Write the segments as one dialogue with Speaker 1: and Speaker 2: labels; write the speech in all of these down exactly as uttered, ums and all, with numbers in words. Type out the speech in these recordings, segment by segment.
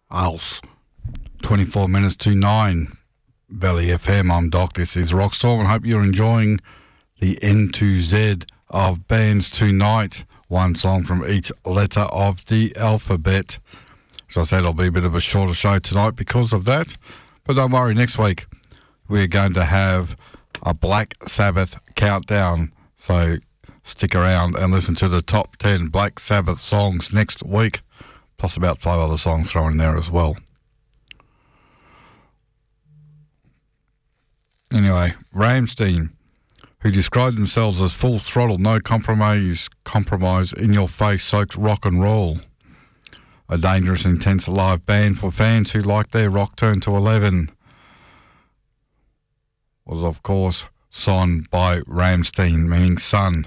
Speaker 1: Else. twenty-four minutes to nine. Valley F M, I'm Doc. This is Rockstorm, and hope you're enjoying the N to Z of bands tonight. One song from each letter of the alphabet. As I said, it'll be a bit of a shorter show tonight because of that. But don't worry, next week we're going to have a Black Sabbath countdown. So stick around and listen to the top ten Black Sabbath songs next week, plus about five other songs thrown in there as well. Anyway, Rammstein, who described themselves as full throttle, no compromise, compromise, in your face soaked rock and roll. A dangerous, intense live band for fans who like their rock turn to eleven. Was of course Son by Rammstein, meaning sun.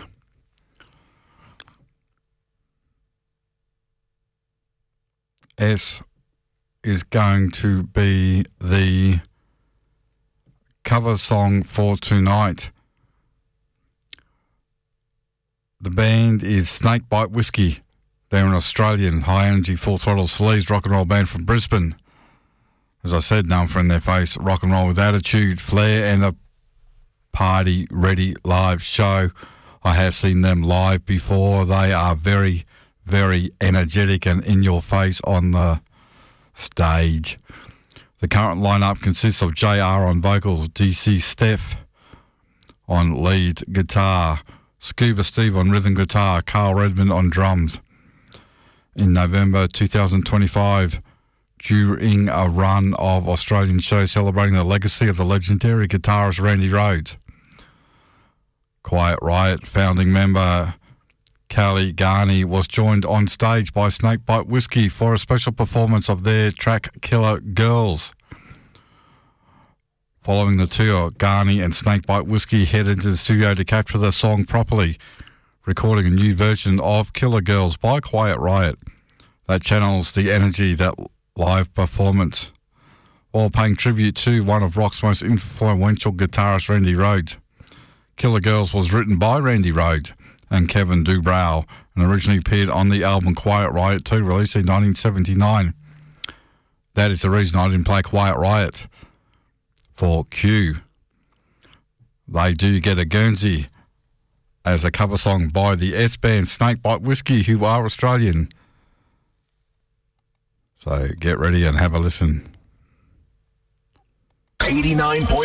Speaker 1: S is going to be the cover song for tonight. The band is Snakebite Whiskey. They're an Australian high-energy, full-throttle sleaze rock and roll band from Brisbane. As I said, known for in their face rock and roll with attitude, flair, and a party-ready live show. I have seen them live before. They are very, very energetic and in your face on the stage. The current lineup consists of J R on vocals, D C Steph on lead guitar, Scuba Steve on rhythm guitar, Carl Redmond on drums. In November twenty twenty-five, during a run of Australian shows celebrating the legacy of the legendary guitarist Randy Rhoads. Quiet Riot founding member Callie Garney was joined on stage by Snakebite Whiskey for a special performance of their track Killer Girls. Following the tour, Garney and Snakebite Whiskey headed to the studio to capture the song properly, recording a new version of Killer Girls by Quiet Riot that channels the energy that live performance, while paying tribute to one of rock's most influential guitarists, Randy Rhoads. Killer Girls was written by Randy Rhoads and Kevin Dubrow and originally appeared on the album Quiet Riot two, released in nineteen seventy-nine. That is the reason I didn't play Quiet Riot for Q. They do get a Guernsey as a cover song by the S-band Snakebite Whiskey, who are Australian. So get ready and have a listen.
Speaker 2: eighty-nine point